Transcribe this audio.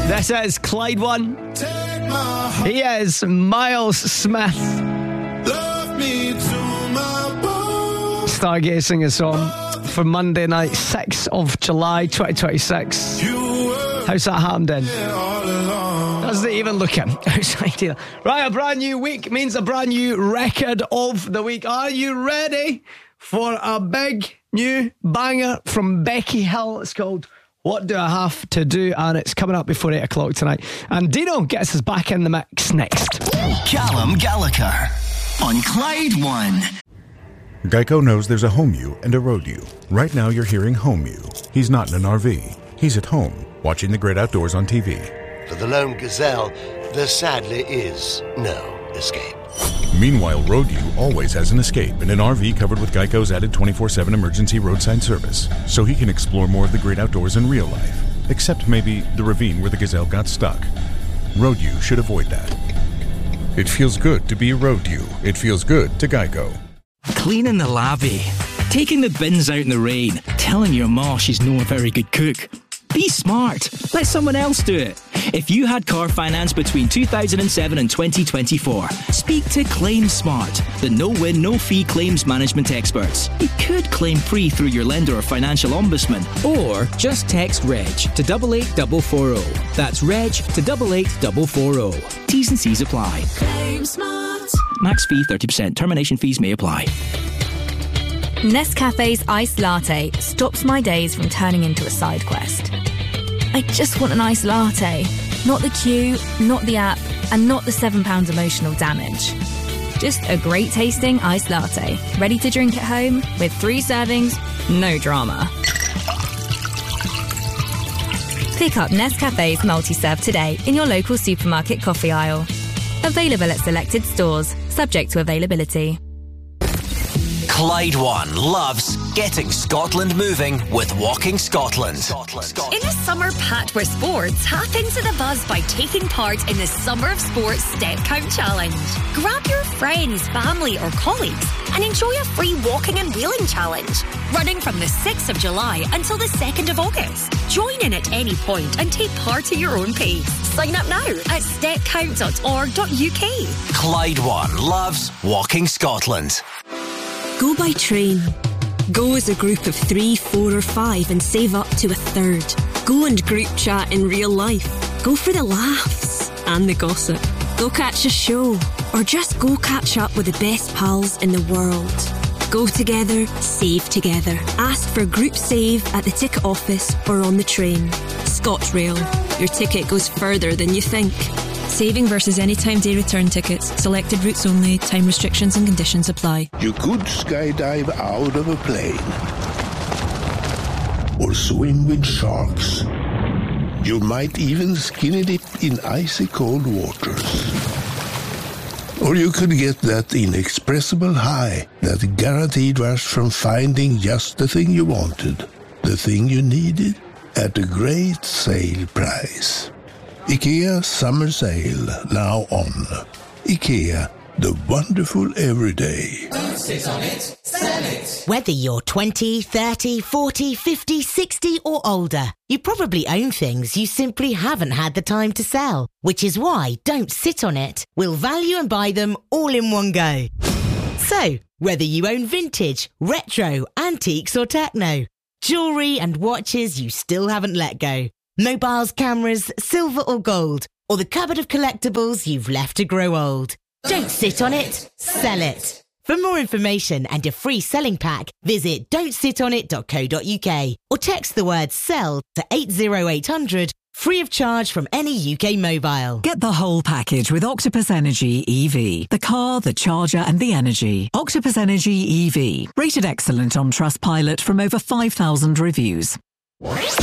This is Clyde One. He is Miles Smith. Stargazing a song for Monday night, 6th of July 2026. How's that happened in? Doesn't even look it outside here. Right, a brand new week means a brand new record of the week. Are you ready for a big new banger from Becky Hill? It's called What Do I Have to Do? And it's coming up before 8 o'clock tonight. And Dino gets us back in the mix next. Callum Gallagher on Clyde One. Geico knows there's a home you and a road you. Right now you're hearing home you. He's not in an RV. He's at home, watching the great outdoors on TV. For the lone gazelle, there sadly is no escape. Meanwhile, road you always has an escape in an RV covered with Geico's added 24/7 emergency roadside service, so he can explore more of the great outdoors in real life. Except maybe the ravine where the gazelle got stuck. Road you should avoid that. It feels good to be a road you. It feels good to Geico. Cleaning the lavvy, taking the bins out in the rain, telling your ma she's not a very good cook. Be smart. Let someone else do it. If you had car finance between 2007 and 2024, speak to Claim Smart, the no-win, no-fee claims management experts. You could claim free through your lender or financial ombudsman, or just text REG to 88440. That's REG to 88440. T's and C's apply. Claim Smart. Max fee 30%. Termination fees may apply. Nescafe's iced latte stops my days from turning into a side quest. I just want an iced latte. Not the queue, not the app, and not the £7 emotional damage. Just a great tasting iced latte, ready to drink at home with 3 servings, no drama. Pick up Nescafe's multi-serve today in your local supermarket coffee aisle. Available at selected stores, subject to availability. Clyde One loves getting Scotland moving with Walking Scotland. In a summer packed with sports, tap into the buzz by taking part in the Summer of Sports Step Count Challenge. Grab your friends, family or colleagues and enjoy a free walking and wheeling challenge, running from the 6th of July until the 2nd of August. Join in at any point and take part at your own pace. Sign up now at stepcount.org.uk. Clyde One loves Walking Scotland. Go by train. Go as a group of 3, 4 or 5 and save up to a third. Go and group chat in real life. Go for the laughs and the gossip. Go catch a show or just go catch up with the best pals in the world. Go together, save together. Ask for group save at the ticket office or on the train. ScotRail. Your ticket goes further than you think. Saving versus anytime day return tickets. Selected routes only. Time restrictions and conditions apply. You could skydive out of a plane. Or swim with sharks. You might even skinny dip in icy cold waters. Or you could get that inexpressible high, that guaranteed rush from finding just the thing you wanted, the thing you needed, at a great sale price. IKEA Summer Sale, now on. IKEA, the wonderful everyday. Don't sit on it, sell it. Whether you're 20, 30, 40, 50, 60 or older, you probably own things you simply haven't had the time to sell. Which is why Don't Sit on It will value and buy them all in one go. So, whether you own vintage, retro, antiques or techno, jewellery and watches you still haven't let go, mobiles, cameras, silver or gold, or the cupboard of collectibles you've left to grow old. Don't sit on it, sell it. For more information and a free selling pack, visit don'tsitonit.co.uk or text the word SELL to 80800, free of charge from any UK mobile. Get the whole package with Octopus Energy EV. The car, the charger and the energy. Octopus Energy EV. Rated excellent on Trustpilot from over 5,000 reviews.